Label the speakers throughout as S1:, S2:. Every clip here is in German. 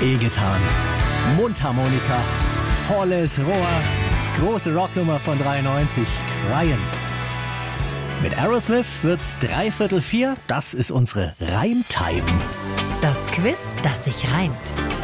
S1: getan. Mundharmonika, volles Rohr, große Rocknummer von 93, Cryin'. Mit Aerosmith wird's 3/4. Das ist unsere Reimtime.
S2: Das Quiz, das sich reimt.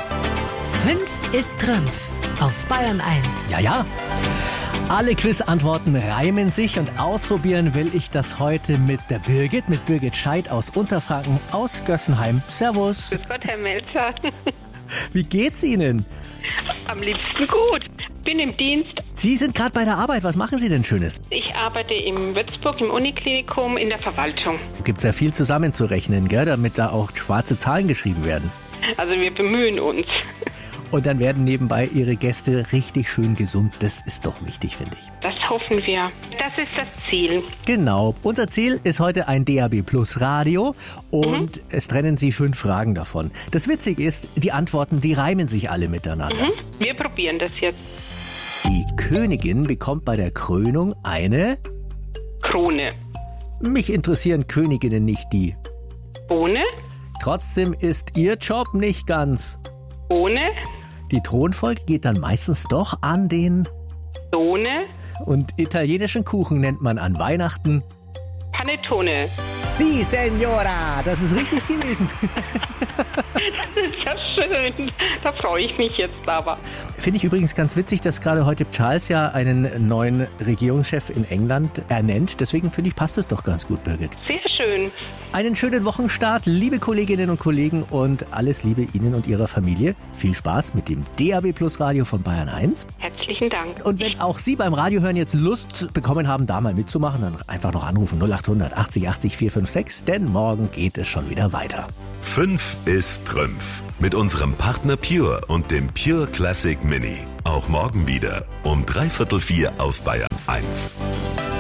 S2: 5 ist Trümpf auf Bayern 1.
S1: Ja. Alle Quizantworten reimen sich und ausprobieren will ich das heute mit der Birgit, mit Birgit Scheidt aus Unterfranken, aus Gössenheim. Servus.
S3: Grüß Gott, Herr Melzer.
S1: Wie geht's Ihnen?
S3: Am liebsten gut. Bin im Dienst.
S1: Sie sind gerade bei der Arbeit. Was machen Sie denn Schönes?
S3: Ich arbeite in Würzburg im Uniklinikum in der Verwaltung.
S1: Gibt's ja viel zusammenzurechnen, gell, damit da auch schwarze Zahlen geschrieben werden.
S3: Also wir bemühen uns.
S1: Und dann werden nebenbei Ihre Gäste richtig schön gesund. Das ist doch wichtig, finde ich.
S3: Das hoffen wir. Das ist das Ziel.
S1: Genau. Unser Ziel ist heute ein DAB Plus Radio und es trennen Sie 5 Fragen davon. Das Witzige ist, die Antworten, die reimen sich alle miteinander.
S3: Wir probieren das jetzt.
S1: Die Königin bekommt bei der Krönung eine...
S3: Krone.
S1: Mich interessieren Königinnen nicht, die...
S3: Ohne?
S1: Trotzdem ist ihr Job nicht ganz...
S3: Ohne?
S1: Die Thronfolge geht dann meistens doch an den...
S3: Ohne?
S1: Und italienischen Kuchen nennt man an Weihnachten...
S3: Panettone.
S1: Si, Signora, das ist richtig gewesen.
S3: Das ist ja schön. Da freue ich mich jetzt aber.
S1: Finde ich übrigens ganz witzig, dass gerade heute Charles ja einen neuen Regierungschef in England ernennt. Deswegen finde ich, passt es doch ganz gut, Birgit.
S3: Sehr schön.
S1: Einen schönen Wochenstart, liebe Kolleginnen und Kollegen, und alles Liebe Ihnen und Ihrer Familie. Viel Spaß mit dem DAB Plus Radio von Bayern 1.
S3: Herzlichen Dank.
S1: Und wenn auch Sie beim Radiohören jetzt Lust bekommen haben, da mal mitzumachen, dann einfach noch anrufen 0800 80 80 456, denn morgen geht es schon wieder weiter.
S4: 5 ist Trümpf. Mit unserem Partner Pure und dem Pure Classic Mini. Auch morgen wieder um 3/4 auf Bayern 1.